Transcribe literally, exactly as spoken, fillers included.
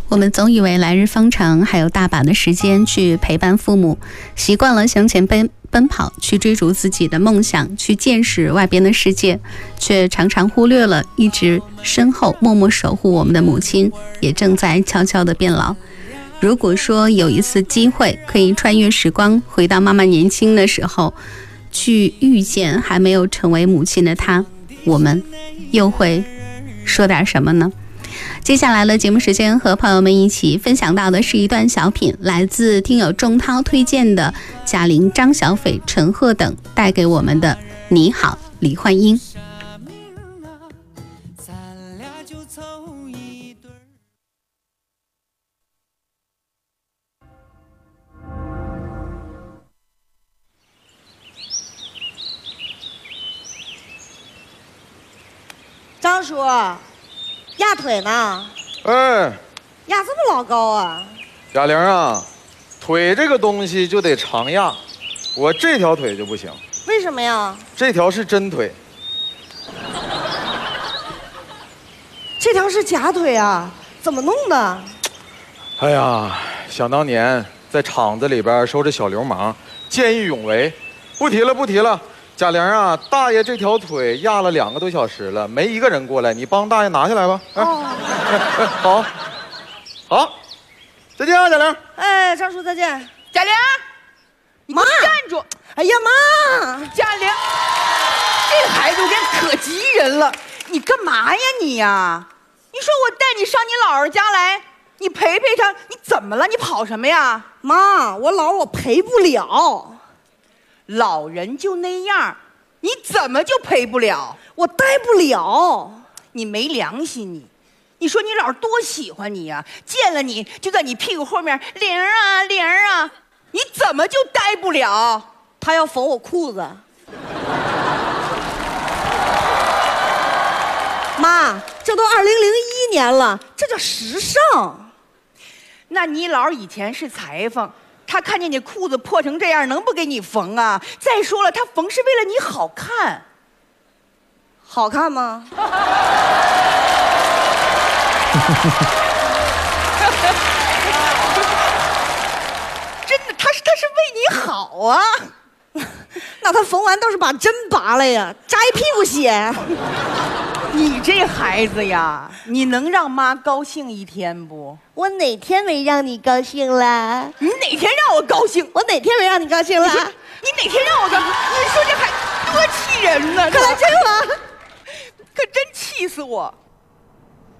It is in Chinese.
我们总以为来日方长，还有大把的时间去陪伴父母，习惯了向前奔奔跑，去追逐自己的梦想，去见识外边的世界，却常常忽略了一直身后默默守护我们的母亲，也正在悄悄地变老。如果说有一次机会可以穿越时光，回到妈妈年轻的时候，去遇见还没有成为母亲的她，我们又会说点什么呢？接下来的节目时间，和朋友们一起分享到的是一段小品，来自听友钟涛推荐的贾玲、张小斐、陈赫等带给我们的你好李焕英。 张叔，压腿呢？ 哎， 压这么老高啊？ 贾玲啊，腿这个东西就得常压，我这条腿就不行。 为什么呀？ 这条是真腿， 这条是假腿啊？怎么弄的？ 哎呀，想当年在厂子里边收拾小流氓，见义勇为。不提了，不提了。贾玲啊，大爷这条腿压了两个多小时了，没一个人过来，你帮大爷拿下来吧。哎， 哦， 哎好，好，再见啊，贾玲。 哎，张叔再见。 贾玲，你给我站住！ 哎呀妈！ 贾玲，这孩子我给可急人了，你干嘛呀你呀？你说我带你上你姥姥家来，你陪陪他，你怎么了？你跑什么呀？ 妈，我姥我陪不了。 老人就那样，你怎么就陪不了？ 我带不了。 你没良心你！你说你姥多喜欢你呀、啊，见了你就在你屁股后面玲啊玲啊，你怎么就带不了？ 他要缝我裤子。妈，这都二零零一年了，这叫时尚。 那你姥以前是裁缝。他看见你裤子破成这样，能不给你缝啊？再说了，他缝是为了你好看， 好看吗？ 真的，他是他是为你好啊。 那他缝完倒是把针拔了呀，扎一屁股血。 你这孩子呀，你能让妈高兴一天不？ 我哪天没让你高兴了？ 你哪天让我高兴？ 我哪天没让你高兴了？ 你, 你哪天让我高兴？你说这孩子多气人呢！ 快来亲我！ 可真气死我！